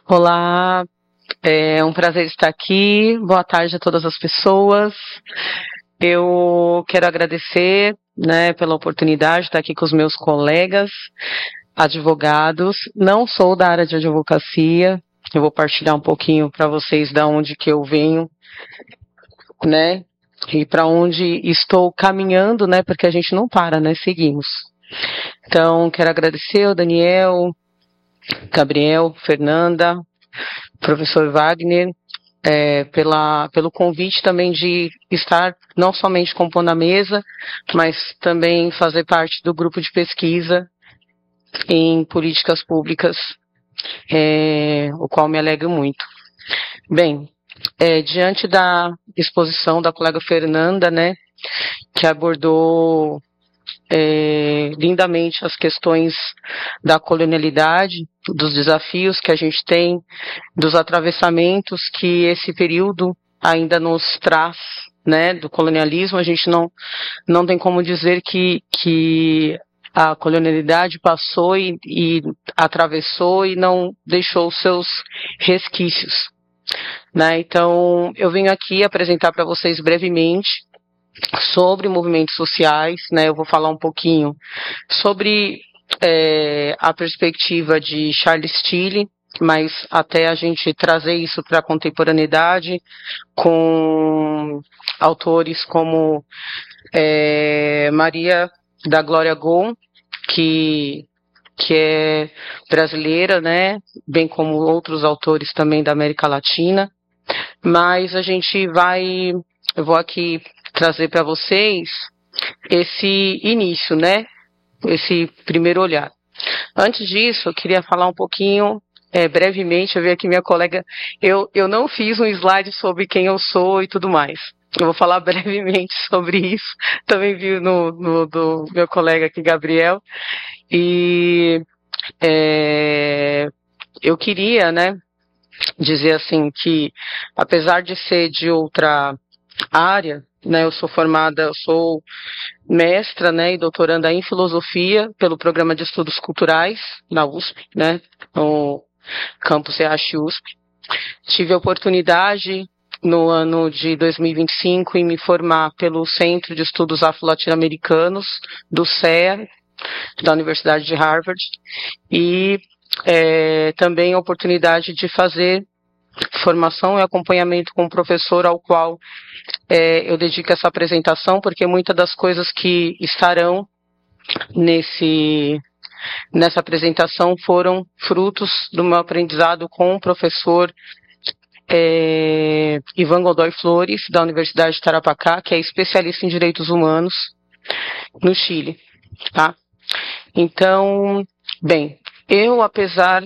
Olá, é um prazer estar aqui. Boa tarde a todas as pessoas. Eu quero agradecer, né, pela oportunidade de estar aqui com os meus colegas advogados. Não sou da área de advocacia. Eu vou partilhar um pouquinho para vocês da onde que eu venho, né, e para onde estou caminhando, né, porque a gente não para, né, seguimos. Então, quero agradecer ao Daniel, Gabriel, Fernanda, professor Wagner, pelo convite também de estar não somente compondo a mesa, mas também fazer parte do grupo de pesquisa em políticas públicas, o qual me alegro muito. Bem, diante da exposição da colega Fernanda, né, que abordou lindamente as questões da colonialidade, dos desafios que a gente tem, dos atravessamentos que esse período ainda nos traz, né, do colonialismo. A gente não tem como dizer que a colonialidade passou e atravessou e não deixou seus resquícios, né? Então, eu venho aqui apresentar para vocês brevemente sobre movimentos sociais, né? Eu vou falar um pouquinho sobre a perspectiva de Charles Tilley, mas até a gente trazer isso para a contemporaneidade com autores como Maria da Glória Gon, que é brasileira, né? Bem como outros autores também da América Latina. Mas eu vou aqui trazer para vocês esse início, né? Esse primeiro olhar. Antes disso, eu queria falar um pouquinho, brevemente, eu vi aqui minha colega, eu não fiz um slide sobre quem eu sou e tudo mais. Eu vou falar brevemente sobre isso. Também vi do meu colega aqui, Gabriel. E eu queria, né, dizer assim que, apesar de ser de outra área, né, eu sou mestra, né, e doutoranda em filosofia pelo programa de estudos culturais na USP, né, no campus EASH USP. Tive a oportunidade no ano de 2025 em me formar pelo Centro de Estudos Afro-Latino-Americanos do CEA, da Universidade de Harvard, e também a oportunidade de fazer formação e acompanhamento com o professor ao qual eu dedico essa apresentação, porque muitas das coisas que estarão nessa apresentação foram frutos do meu aprendizado com o professor Ivan Godoy Flores, da Universidade de Tarapacá, que é especialista em direitos humanos no Chile, tá? Então, bem, eu, apesar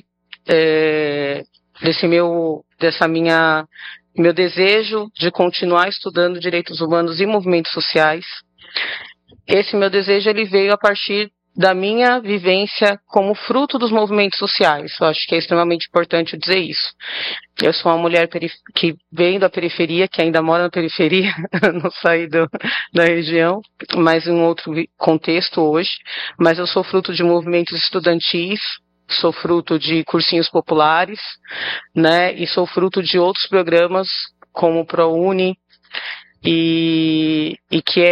meu desejo de continuar estudando direitos humanos e movimentos sociais, esse meu desejo ele veio a partir da minha vivência como fruto dos movimentos sociais. Eu acho que é extremamente importante dizer isso. Eu sou uma mulher que vem da periferia, que ainda mora na periferia, não saí da região, mas em um outro contexto hoje. Mas eu sou fruto de movimentos estudantis, sou fruto de cursinhos populares, né? E sou fruto de outros programas como o ProUni e que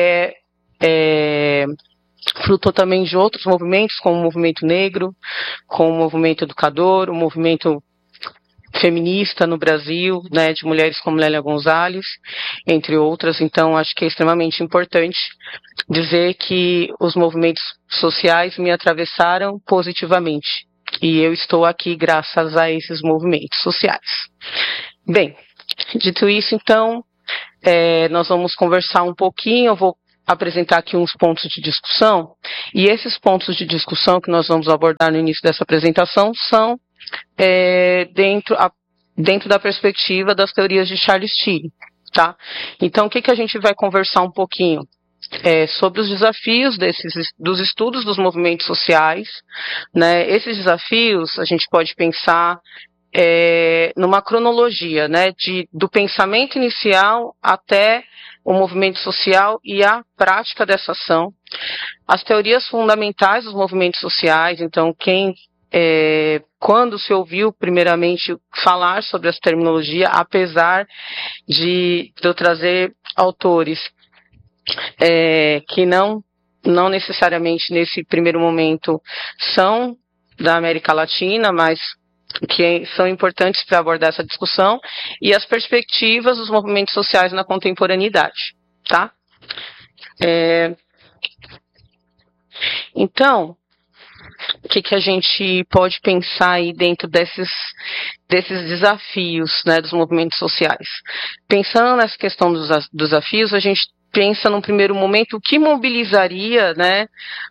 fruto também de outros movimentos, como o movimento negro, como o movimento educador, o movimento feminista no Brasil, né, de mulheres como Lélia Gonzalez, entre outras. Então, acho que é extremamente importante dizer que os movimentos sociais me atravessaram positivamente. E eu estou aqui graças a esses movimentos sociais. Bem, dito isso, então, nós vamos conversar um pouquinho, eu vou apresentar aqui uns pontos de discussão, e esses pontos de discussão que nós vamos abordar no início dessa apresentação são dentro da perspectiva das teorias de Charles Tilley, tá? Então, o que a gente vai conversar um pouquinho? Sobre os desafios dos estudos dos movimentos sociais, né? Esses desafios a gente pode pensar numa cronologia, né, do pensamento inicial até o movimento social e a prática dessa ação. As teorias fundamentais dos movimentos sociais, então quem quando se ouviu, primeiramente, falar sobre essa terminologia, apesar de eu trazer autores que não necessariamente nesse primeiro momento são da América Latina, mas que são importantes para abordar essa discussão, e as perspectivas dos movimentos sociais na contemporaneidade, tá? Então, o que a gente pode pensar aí dentro desses desafios, né, dos movimentos sociais? Pensando nessa questão dos desafios, a gente pensa num primeiro momento o que mobilizaria, né,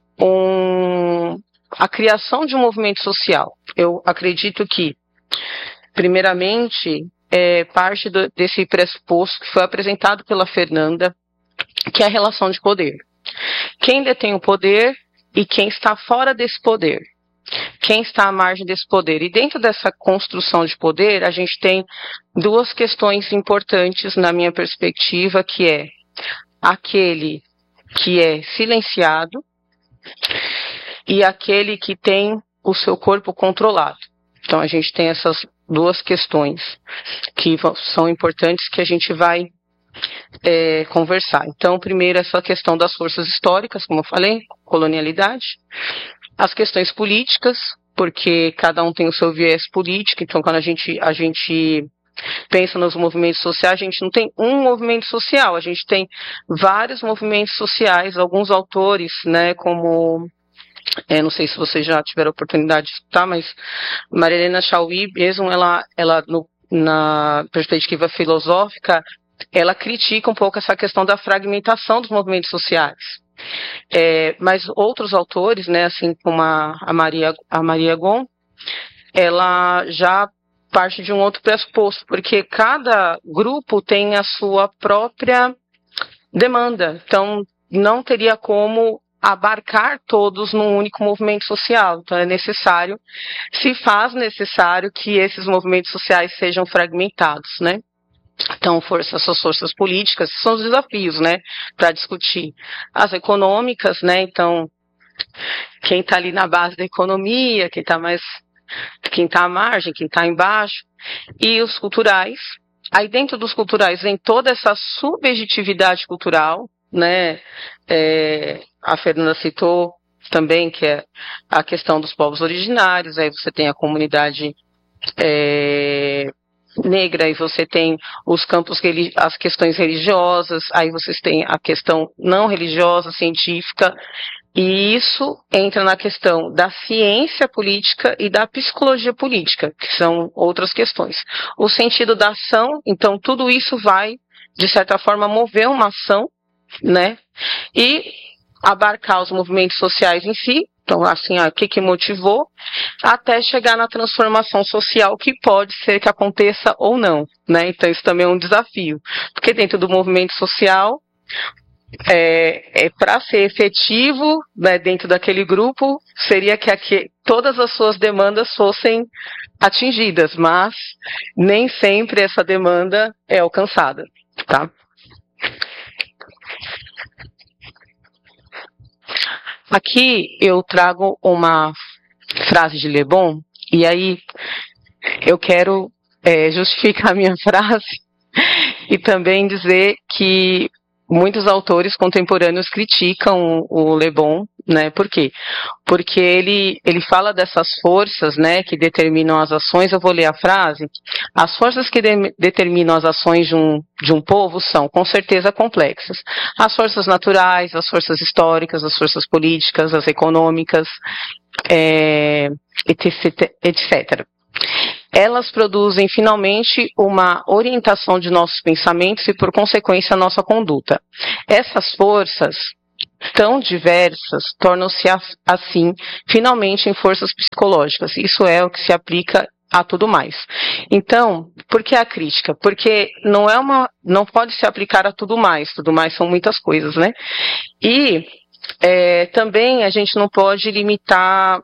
a criação de um movimento social. Eu acredito que, primeiramente, parte desse pressuposto que foi apresentado pela Fernanda, que é a relação de poder. Quem detém o poder e quem está fora desse poder. Quem está à margem desse poder. E dentro dessa construção de poder, a gente tem duas questões importantes na minha perspectiva, que é aquele que é silenciado e aquele que tem o seu corpo controlado. Então a gente tem essas duas questões que são importantes que a gente vai conversar. Então, primeiro, essa questão das forças históricas, como eu falei, colonialidade, as questões políticas, porque cada um tem o seu viés político, então quando a gente pensa nos movimentos sociais, a gente não tem um movimento social, a gente tem vários movimentos sociais, alguns autores, né, como, não sei se vocês já tiveram a oportunidade de escutar, mas Maria Helena Chauí, mesmo ela na perspectiva filosófica, ela critica um pouco essa questão da fragmentação dos movimentos sociais. Mas outros autores, né, assim como a Maria Gon, ela já parte de um outro pressuposto, porque cada grupo tem a sua própria demanda, então não teria como abarcar todos num único movimento social, então se faz necessário que esses movimentos sociais sejam fragmentados, né? Então, essas forças políticas são os desafios, né, para discutir. As econômicas, né, então, quem está ali na base da economia, quem está à margem, quem está embaixo, e os culturais. Aí dentro dos culturais vem toda essa subjetividade cultural, né, a Fernanda citou também, que é a questão dos povos originários, aí você tem a comunidade negra, e você tem os campos, as questões religiosas, aí vocês têm a questão não religiosa, científica, e isso entra na questão da ciência política e da psicologia política, que são outras questões. O sentido da ação, então tudo isso vai, de certa forma, mover uma ação, né, e abarcar os movimentos sociais em si. Então, assim, o que motivou, até chegar na transformação social, que pode ser que aconteça ou não, né? Então, isso também é um desafio. Porque dentro do movimento social, para ser efetivo, né, dentro daquele grupo, seria que todas as suas demandas fossem atingidas, mas nem sempre essa demanda é alcançada, tá? Aqui eu trago uma frase de Le Bon, e aí eu quero justificar a minha frase e também dizer que muitos autores contemporâneos criticam o Le Bon, né? Por quê? Porque ele fala dessas forças, né, que determinam as ações. Eu vou ler a frase. As forças que determinam as ações de um povo são, com certeza, complexas. As forças naturais, as forças históricas, as forças políticas, as econômicas, etc. Elas produzem, finalmente, uma orientação de nossos pensamentos e, por consequência, a nossa conduta. Essas forças, tão diversas, tornam-se, assim, finalmente, em forças psicológicas. Isso é o que se aplica a tudo mais. Então, por que a crítica? Porque não pode se aplicar a tudo mais são muitas coisas, né? E também a gente não pode limitar...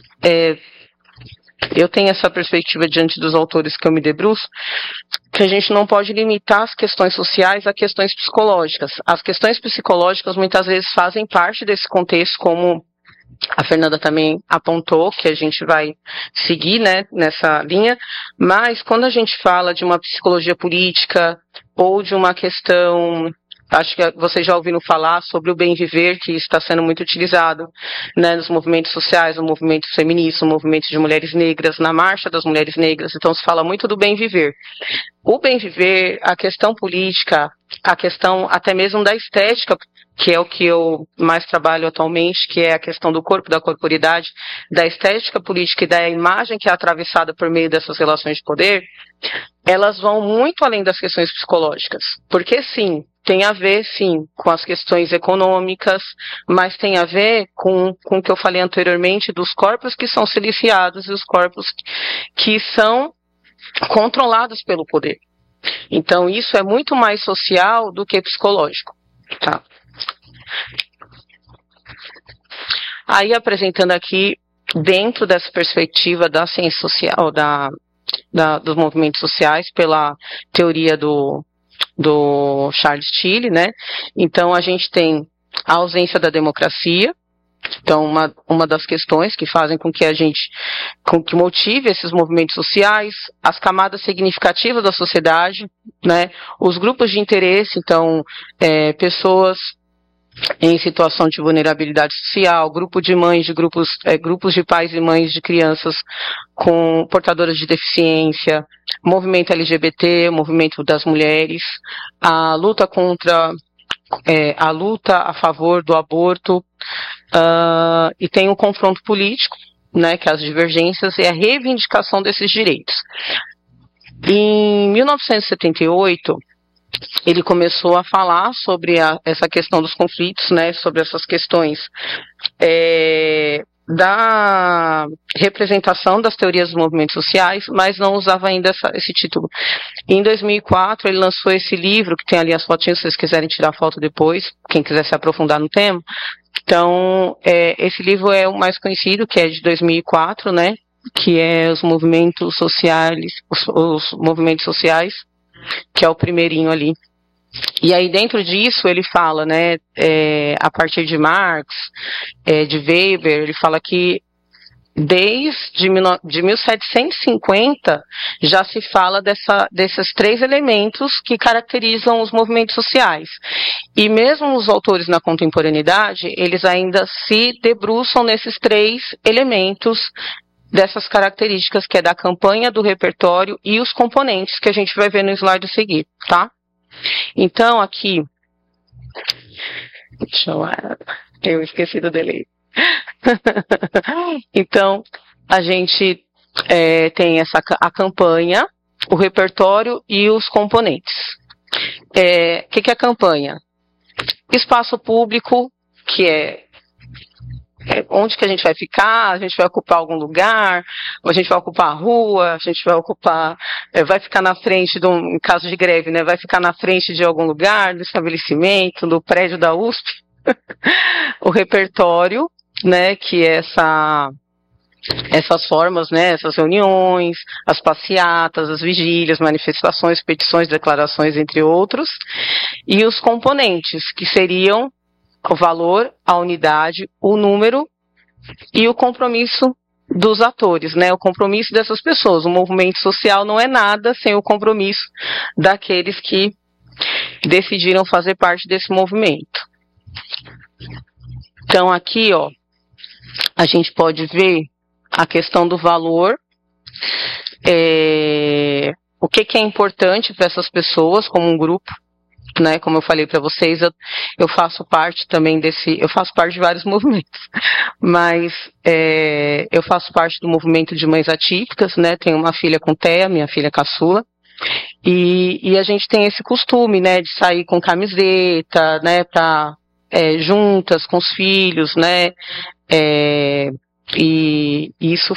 eu tenho essa perspectiva diante dos autores que eu me debruço, que a gente não pode limitar as questões sociais a questões psicológicas. As questões psicológicas muitas vezes fazem parte desse contexto, como A Fernanda também apontou que a gente vai seguir, né, nessa linha, mas quando a gente fala de uma psicologia política ou de uma questão, acho que vocês já ouviram falar sobre o bem viver, que está sendo muito utilizado, né, nos movimentos sociais, no movimento feminista, no movimento de mulheres negras, na marcha das mulheres negras, então se fala muito do bem viver. O bem viver, a questão política, a questão até mesmo da estética, que é o que eu mais trabalho atualmente, que é a questão do corpo, da corporidade, da estética política e da imagem que é atravessada por meio dessas relações de poder, elas vão muito além das questões psicológicas. Porque sim, tem a ver, sim, com as questões econômicas, mas tem a ver com o que eu falei anteriormente dos corpos que são siliciados e os corpos que são controlados pelo poder. Então, isso é muito mais social do que psicológico, tá? Aí, apresentando aqui, dentro dessa perspectiva da ciência social, dos movimentos sociais, pela teoria do Charles Tilley, né? Então, a gente tem a ausência da democracia. Então, uma das questões que fazem com que motive esses movimentos sociais, as camadas significativas da sociedade, né, os grupos de interesse, então, pessoas em situação de vulnerabilidade social, grupo de mães, grupos de pais e mães de crianças portadoras de deficiência, movimento LGBT, movimento das mulheres, a luta a favor do aborto, e tem o confronto político, né, que é as divergências e a reivindicação desses direitos. Em 1978, ele começou a falar sobre essa questão dos conflitos, né, sobre essas questões da representação das teorias dos movimentos sociais, mas não usava ainda esse título. Em 2004, ele lançou esse livro, que tem ali as fotinhas, se vocês quiserem tirar foto depois, quem quiser se aprofundar no tema. Então, esse livro é o mais conhecido, que é de 2004, né, que é os movimentos sociais, os movimentos sociais, que é o primeirinho ali. E aí, dentro disso, ele fala, né, a partir de Marx, de Weber, ele fala que desde 1750 já se fala desses três elementos que caracterizam os movimentos sociais. E mesmo os autores na contemporaneidade, eles ainda se debruçam nesses três elementos dessas características, que é da campanha, do repertório e os componentes, que a gente vai ver no slide a seguir, tá? Então, aqui, eu esqueci do delay. Então, a gente tem a campanha, o repertório e os componentes. O que é a campanha? Espaço público, que é onde que a gente vai ficar, a gente vai ocupar algum lugar, ou a gente vai ocupar a rua, a gente vai ocupar, vai ficar na frente, em caso de greve, né, vai ficar na frente de algum lugar, do estabelecimento, do prédio da USP. O repertório, né, que é essas formas, né, essas reuniões, as passeatas, as vigílias, manifestações, petições, declarações, entre outros, e os componentes, que seriam o valor, a unidade, o número e o compromisso dos atores, né? O compromisso dessas pessoas. O movimento social não é nada sem o compromisso daqueles que decidiram fazer parte desse movimento. Então, aqui, ó, a gente pode ver a questão do valor, o que é importante para essas pessoas como um grupo. Né, como eu falei para vocês, eu faço parte também eu faço parte de vários movimentos, mas eu faço parte do movimento de mães atípicas, né, tenho uma filha com TEA, minha filha caçula, e a gente tem esse costume, né, de sair com camiseta, né, juntas com os filhos, né, e isso